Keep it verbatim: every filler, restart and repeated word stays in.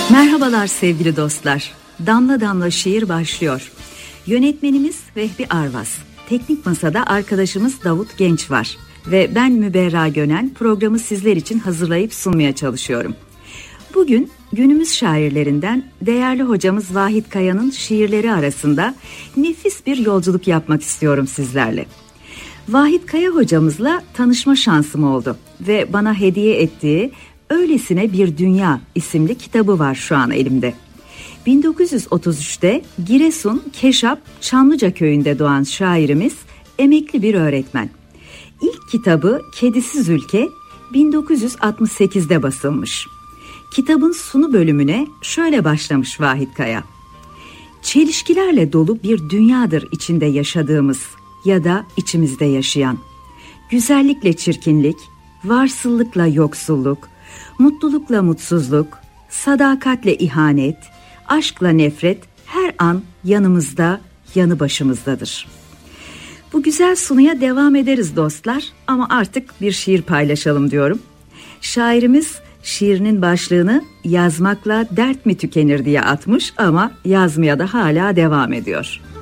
Merhabalar sevgili dostlar. Damla Damla Şiir başlıyor. Yönetmenimiz Vehbi Arvas. Teknik masada arkadaşımız Davut Genç var. Ve ben Müberra Gönen programı sizler için hazırlayıp sunmaya çalışıyorum. Bugün günümüz şairlerinden değerli hocamız Vahit Kaya'nın şiirleri arasında nefis bir yolculuk yapmak istiyorum sizlerle. Vahit Kaya hocamızla tanışma şansım oldu ve bana hediye ettiği Öylesine Bir Dünya isimli kitabı var şu an elimde. bin dokuz yüz otuz üçte Giresun Keşap Çamlıca köyünde doğan şairimiz emekli bir öğretmen. İlk kitabı Kedisiz Ülke bin dokuz yüz altmış sekizde basılmış. Kitabın sunu bölümüne şöyle başlamış Vahit Kaya. Çelişkilerle dolu bir dünyadır içinde yaşadığımız ya da içimizde yaşayan. Güzellikle çirkinlik, varsıllıkla yoksulluk, mutlulukla mutsuzluk, sadakatle ihanet, aşkla nefret her an yanımızda, yanı başımızdadır. Bu güzel sunuya devam ederiz dostlar ama artık bir şiir paylaşalım diyorum. Şairimiz şiirinin başlığını yazmakla dert mi tükenir diye atmış ama yazmaya da hala devam ediyor.